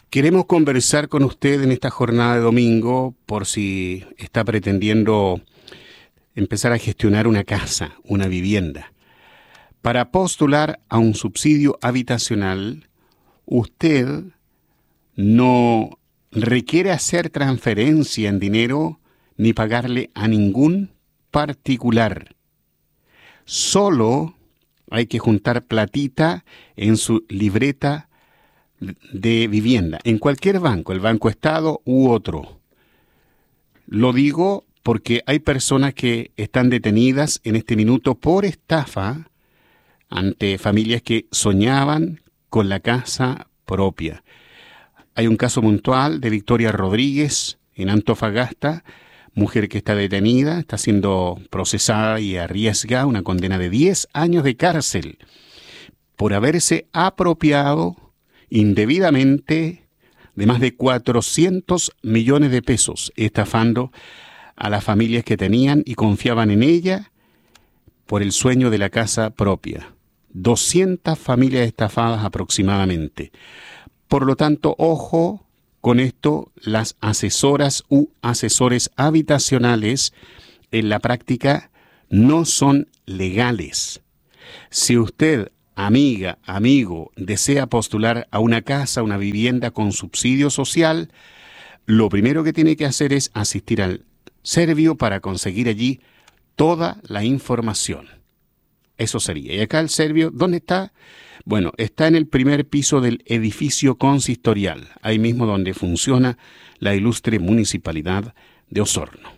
Queremos conversar con usted en esta jornada de domingo por si está pretendiendo empezar a gestionar una casa, una vivienda. Para postular a un subsidio habitacional, usted no requiere hacer transferencia en dinero ni pagarle a ningún particular. Solo hay que juntar platita en su libreta de vivienda, en cualquier banco, el Banco Estado u otro. Lo digo porque hay personas que están detenidas en este minuto por estafa ante familias que soñaban con la casa propia. Hay un caso puntual de Victoria Rodríguez en Antofagasta, mujer que está detenida, está siendo procesada y arriesga una condena de 10 años de cárcel por haberse apropiado indebidamente de más de 400 millones de pesos, estafando a las familias que tenían y confiaban en ella por el sueño de la casa propia. 200 familias estafadas aproximadamente. Por lo tanto, ojo con esto, las asesoras u asesores habitacionales en la práctica no son legales. Si usted, amiga, amigo, desea postular a una casa, una vivienda con subsidio social, lo primero que tiene que hacer es asistir al Servio para conseguir allí toda la información. Eso sería. Y acá el Servio, ¿dónde está? Bueno, está en el primer piso del edificio consistorial, ahí mismo donde funciona la ilustre Municipalidad de Osorno.